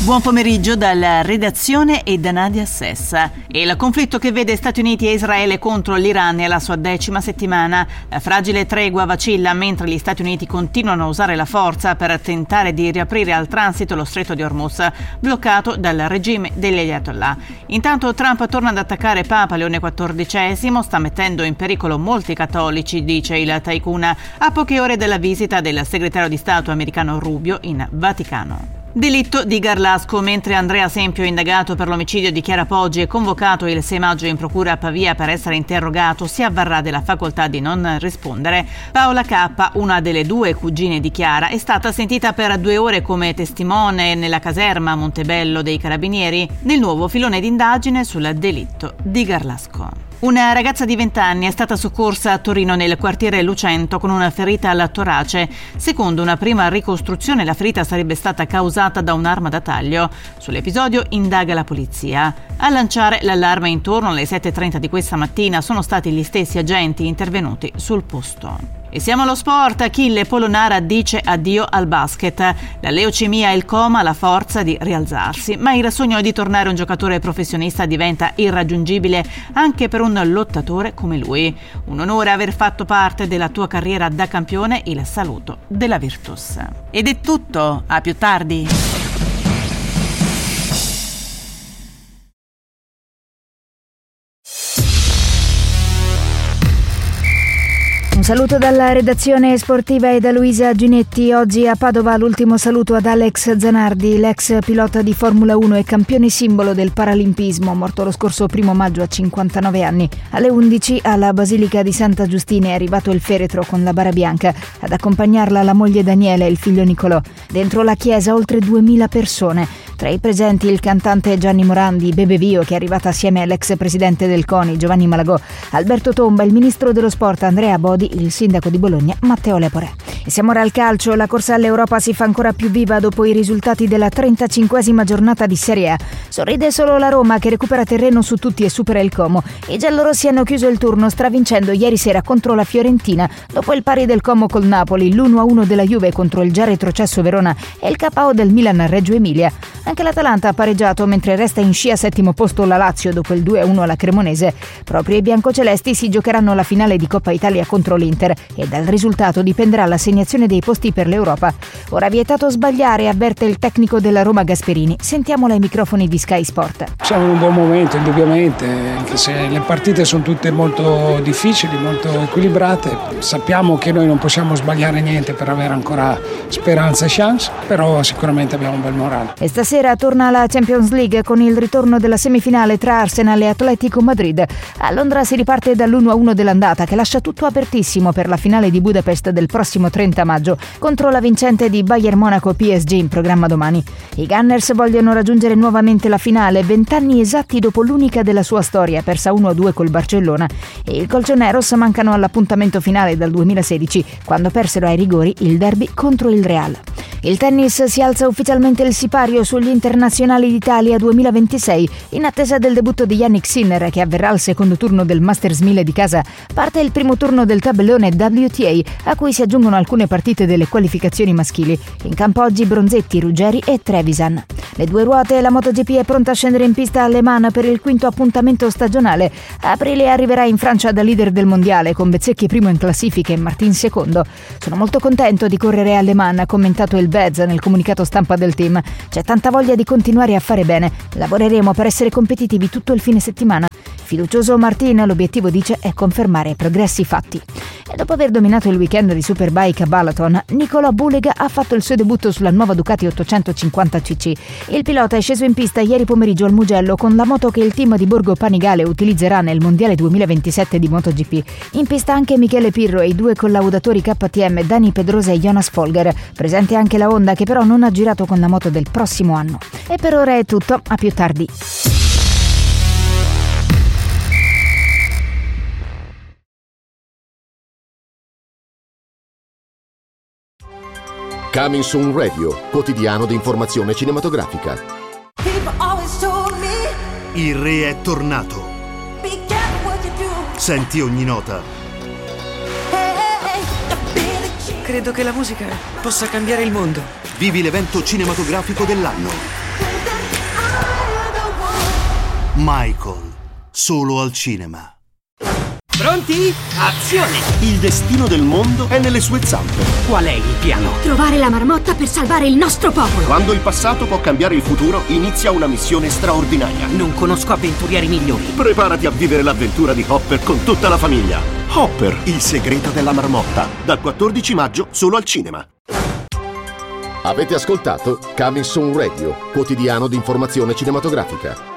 Buon pomeriggio dalla redazione e da Nadia Sessa. Il conflitto che vede Stati Uniti e Israele contro l'Iran è alla sua 10ª settimana. La fragile tregua vacilla mentre gli Stati Uniti continuano a usare la forza per tentare di riaprire al transito lo stretto di Hormuz, bloccato dal regime degli Ayatollah. Intanto Trump torna ad attaccare Papa Leone XIV, sta mettendo in pericolo molti cattolici, dice il tycoon, a poche ore dalla visita del segretario di Stato americano Rubio in Vaticano. Delitto di Garlasco. Mentre Andrea Sempio, indagato per l'omicidio di Chiara Poggi e convocato il 6 maggio in procura a Pavia per essere interrogato, si avvarrà della facoltà di non rispondere, Paola K., una delle 2 cugine di Chiara, è stata sentita per 2 ore come testimone nella caserma Montebello dei Carabinieri nel nuovo filone d'indagine sul delitto di Garlasco. Una ragazza di 20 anni è stata soccorsa a Torino nel quartiere Lucento con una ferita al torace. Secondo una prima ricostruzione, la ferita sarebbe stata causata da un'arma da taglio. Sull'episodio indaga la polizia. A lanciare l'allarme intorno alle 7:30 di questa mattina sono stati gli stessi agenti intervenuti sul posto. E siamo allo sport. Achille Polonara dice addio al basket. La leucemia e il coma, la forza di rialzarsi. Ma il sogno di tornare un giocatore professionista diventa irraggiungibile anche per un lottatore come lui. Un onore aver fatto parte della tua carriera da campione, il saluto della Virtus. Ed è tutto, a più tardi. Un saluto dalla redazione sportiva e da Luisa Ginetti. Oggi a Padova l'ultimo saluto ad Alex Zanardi, l'ex pilota di Formula 1 e campione simbolo del paralimpismo, morto lo scorso 1 maggio a 59 anni. Alle 11 alla Basilica di Santa Giustina è arrivato il feretro con la bara bianca. Ad accompagnarla la moglie Daniela e il figlio Nicolò. Dentro la chiesa oltre 2000 persone. Tra i presenti il cantante Gianni Morandi, Bebe Vio, che è arrivata assieme all'ex presidente del CONI Giovanni Malagò, Alberto Tomba, il ministro dello sport Andrea Bodi, il sindaco di Bologna Matteo Lepore. E siamo ora al calcio. La corsa all'Europa si fa ancora più viva dopo i risultati della 35esima giornata di Serie A. Sorride solo la Roma, che recupera terreno su tutti e supera il Como. I giallorossi hanno chiuso il turno stravincendo ieri sera contro la Fiorentina dopo il pari del Como col Napoli, l'1-1 della Juve contro il già retrocesso Verona e il KO del Milan a Reggio Emilia. Anche l'Atalanta ha pareggiato, mentre resta in scia 7° posto la Lazio dopo il 2-1 alla Cremonese. Proprio i biancocelesti si giocheranno la finale di Coppa Italia contro l'Inter e dal risultato dipenderà l'assegnazione dei posti per l'Europa. Ora vietato sbagliare, avverte il tecnico della Roma Gasperini. Sentiamolo ai microfoni di Sky Sport. Siamo in un buon momento, indubbiamente, anche se le partite sono tutte molto difficili, molto equilibrate. Sappiamo che noi non possiamo sbagliare niente per avere ancora speranza e chance, però sicuramente abbiamo un bel morale. E stasera torna la Champions League con il ritorno della semifinale tra Arsenal e Atletico Madrid. A Londra si riparte dall'1-1 dell'andata, che lascia tutto apertissimo per la finale di Budapest del prossimo 30 maggio contro la vincente di Bayern Monaco PSG in programma domani. I Gunners vogliono raggiungere nuovamente la finale 20 anni esatti dopo l'unica della sua storia, persa 1-2 col Barcellona, e i colchoneros mancano all'appuntamento finale dal 2016, quando persero ai rigori il derby contro il Real. Il tennis si alza ufficialmente il sipario sugli internazionali d'Italia 2026. In attesa del debutto di Jannik Sinner, che avverrà al secondo turno del Masters 1000 di casa, parte il primo turno del tabellone WTA, a cui si aggiungono alcune partite delle qualificazioni maschili. In campo oggi Bronzetti, Ruggeri e Trevisan. Le 2 ruote, la MotoGP è pronta a scendere in pista a Le Mans per il 5° appuntamento stagionale. A aprile arriverà in Francia da leader del mondiale, con Bezzecchi primo in classifica e Martin secondo. Sono molto contento di correre a Le Mans, ha commentato il Bez nel comunicato stampa del team. C'è tanta voglia di continuare a fare bene. Lavoreremo per essere competitivi tutto il fine settimana. Fiducioso Martin, l'obiettivo, dice, è confermare i progressi fatti. E dopo aver dominato il weekend di Superbike a Balaton, Nicolò Bulega ha fatto il suo debutto sulla nuova Ducati 850 cc. Il pilota è sceso in pista ieri pomeriggio al Mugello con la moto che il team di Borgo Panigale utilizzerà nel Mondiale 2027 di MotoGP. In pista anche Michele Pirro e i 2 collaudatori KTM Dani Pedrosa e Jonas Folger. Presente anche la Honda, che però non ha girato con la moto del prossimo anno. E per ora è tutto, a più tardi. Coming Soon Radio, quotidiano di informazione cinematografica. Il re è tornato. Senti ogni nota. Credo che la musica possa cambiare il mondo. Vivi l'evento cinematografico dell'anno. Michael, solo al cinema. Pronti? Azione! Il destino del mondo è nelle sue zampe. Qual è il piano? Trovare la marmotta per salvare il nostro popolo. Quando il passato può cambiare il futuro, inizia una missione straordinaria. Non conosco avventurieri migliori. Preparati a vivere l'avventura di Hopper con tutta la famiglia. Hopper, il segreto della marmotta. Dal 14 maggio solo al cinema. Avete ascoltato Coming Soon Radio, quotidiano di informazione cinematografica.